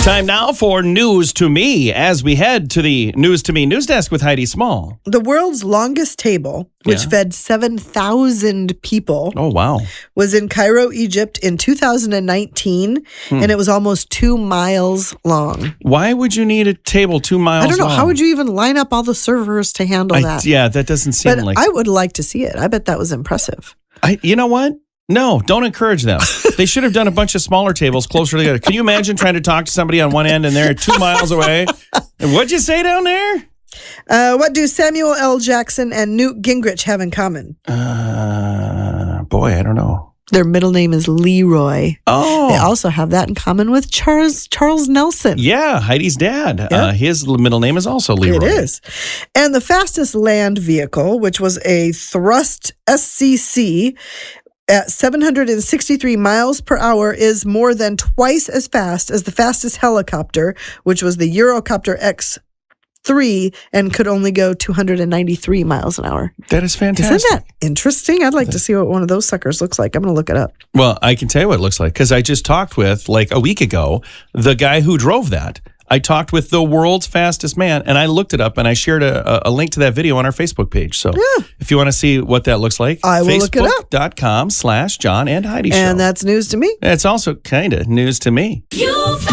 Time now for News to Me as we head to the News to Me news desk with Heidi Small. The world's longest table, which fed 7,000 people, was in Cairo, Egypt in 2019, and it was almost 2 miles long. Why would you need a table 2 miles long? I don't know. How would you even line up all the servers to handle that? Yeah, that doesn't seem but like... I would like to see it. I bet that was impressive. You know what? No, don't encourage them. They should have done a bunch of smaller tables closer together. Can you imagine trying to talk to somebody on one end and they're 2 miles away? And what'd you say down there? What do Samuel L. Jackson and Newt Gingrich have in common? Boy, I don't know. Their middle name is Leroy. Oh. They also have that in common with Charles Nelson. Yeah, Heidi's dad. Yep. His middle name is also Leroy. It is. And the fastest land vehicle, which was a Thrust SCC, at 763 miles per hour, is more than twice as fast as the fastest helicopter, which was the Eurocopter X3 and could only go 293 miles an hour. That is fantastic. Isn't that interesting? I'd like to see what one of those suckers looks like. I'm going to look it up. Well, I can tell you what it looks like because I just talked with, like a week ago, the guy who drove that. I talked with the world's fastest man, and I looked it up, and I shared a link to that video on our Facebook page. So if you want to see what that looks like, I will look it up. Facebook.com/John and Heidi Show. And that's news to me. It's also kind of news to me.